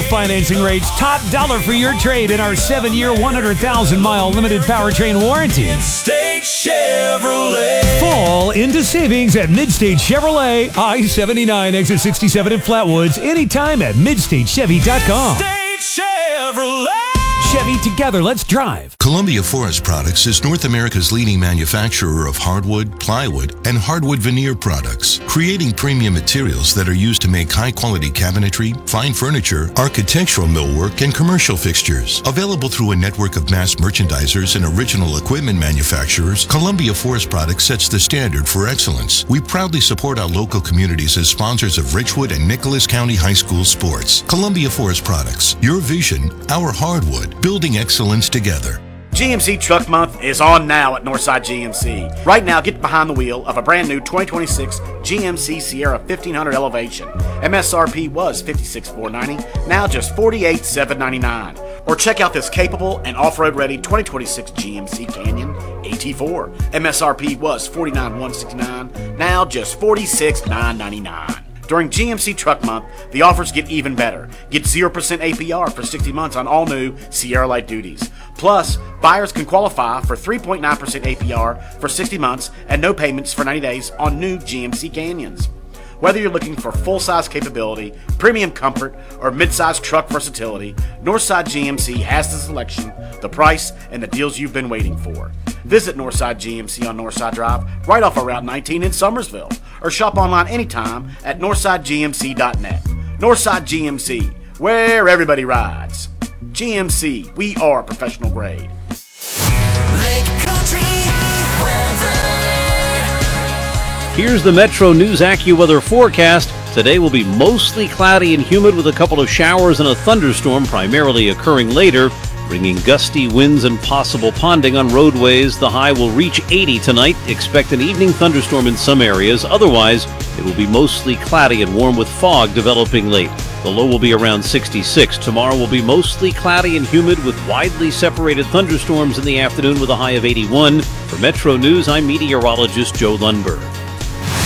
financing rates, top dollar for your trade in our 7-year, 100,000-mile limited powertrain warranty. Midstate Chevrolet. Fall into savings at Midstate Chevrolet, I-79, exit 67 in Flatwoods. Anytime at MidstateChevy.com. Midstate Chevrolet. Chevy, together, let's drive. Columbia Forest Products is North America's leading manufacturer of hardwood, plywood, and hardwood veneer products, creating premium materials that are used to make high-quality cabinetry, fine furniture, architectural millwork, and commercial fixtures. Available through a network of mass merchandisers and original equipment manufacturers, Columbia Forest Products sets the standard for excellence. We proudly support our local communities as sponsors of Richwood and Nicholas County High School sports. Columbia Forest Products, your vision, our hardwood, building excellence together. GMC Truck Month is on now at Northside GMC. Right now, get behind the wheel of a brand new 2026 GMC Sierra 1500 Elevation. MSRP was $56,490, now just $48,799. Or check out this capable and off-road ready 2026 GMC Canyon AT4. MSRP was $49,169, now just $46,999. During GMC Truck Month, the offers get even better. Get 0% APR for 60 months on all new Sierra Light Duties. Plus, buyers can qualify for 3.9% APR for 60 months and no payments for 90 days on new GMC Canyons. Whether you're looking for full-size capability, premium comfort, or mid-size truck versatility, Northside GMC has the selection, the price, and the deals you've been waiting for. Visit Northside GMC on Northside Drive, right off of Route 19 in Summersville, or shop online anytime at northsidegmc.net. Northside GMC, where everybody rides. GMC, we are professional grade. Lake Country Weather. Here's the Metro News AccuWeather forecast. Today will be mostly cloudy and humid with a couple of showers and a thunderstorm primarily occurring later, bringing gusty winds and possible ponding on roadways. The high will reach 80 tonight. Expect an evening thunderstorm in some areas. Otherwise, it will be mostly cloudy and warm with fog developing late. The low will be around 66. Tomorrow will be mostly cloudy and humid with widely separated thunderstorms in the afternoon with a high of 81. For Metro News, I'm meteorologist Joe Lundberg.